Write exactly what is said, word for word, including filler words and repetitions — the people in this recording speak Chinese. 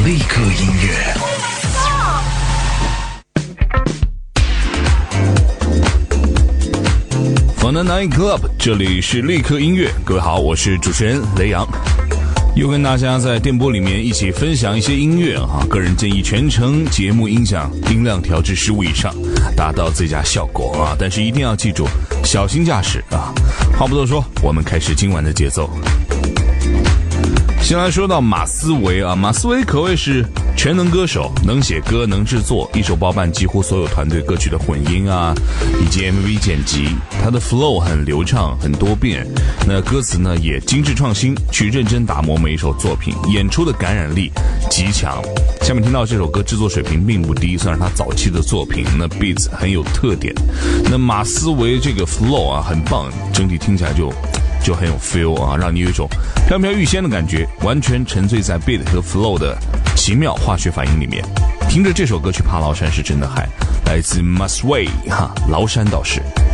立刻音乐。From the Night Club， 这里是立刻音乐。各位好，我是主持人雷阳，又跟大家在电波里面一起分享一些音乐啊。个人建议全程节目音响音量调至十五以上，达到最佳效果啊。但是一定要记住，小心驾驶啊。话不多说，我们开始今晚的节奏。先来说到马思唯啊，马思唯可谓是全能歌手，能写歌，能制作，一手包办几乎所有团队歌曲的混音啊，以及 M V 剪辑。他的 flow 很流畅，很多变，那歌词呢也精致创新，去认真打磨每一首作品，演出的感染力极强。下面听到这首歌制作水平并不低，算是他早期的作品，那 beats 很有特点。那马思唯这个 flow 啊很棒，整体听起来就就很有 feel 啊，让你有一种飘飘欲仙的感觉，完全沉醉在 beat 和 flow 的奇妙化学反应里面。听着这首歌去爬崂山是真的嗨，来自 Mass Way 哈，崂山道士。